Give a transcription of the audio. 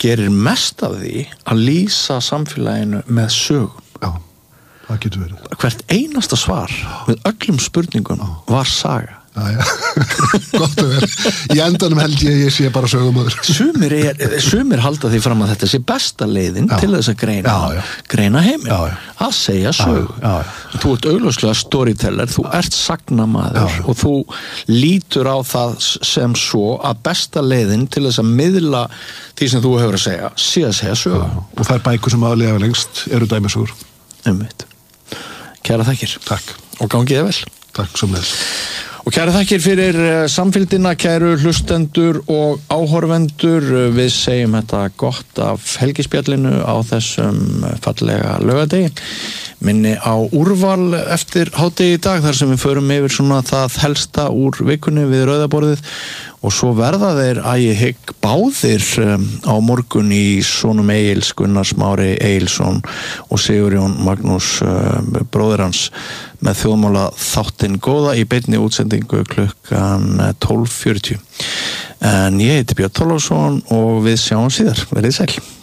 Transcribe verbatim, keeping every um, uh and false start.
gerir mest af því að lýsa samfélaginu með sögum. Já, það getur verið. Hvert einasta svar við öllum spurningum var saga. Já, já, gott að vera. Í endanum held ég að ég sé bara sögumöður. Sumir, er, sumir halda því fram að þetta sé besta leiðin já. Til þess að greina, já, já. greina heiminn, já, já. að segja sögu. Já, já, já. Þú ert augljóslega storyteller, þú ert sagnamaður já, já. Og þú lítur á það sem svo að besta leiðin til þess að miðla því sem þú hefur að segja, sé að segja sögu. Já, og þær bækur sem aðlega lengst eru dæmisögur. Einmitt. Kæra þakkir. Takk. Og gangið þér vel. Takk sömuleiðis. Og kæra þakkir fyrir samfylgdina, kæru hlustendur og áhorfendur. Við segjum þetta gott af helgispjallinu á þessum fallega laugardegi. Minni á úrval eftir hádegi í dag þar sem við förum yfir svona það helsta úr vikunni við rauðaborðið og svo verða þeir að ég hygg báðir um, á morgun í sonum Egils, Gunnar Smári Egilsson og Sigurjón Magnús uh, bróðir hans með þjóðmála þáttinn góða í beinni útsendingu klukkan tólf fjörutíu. En ég heiti Björn Þorláksson og við sjáum síðar. Verið sæl.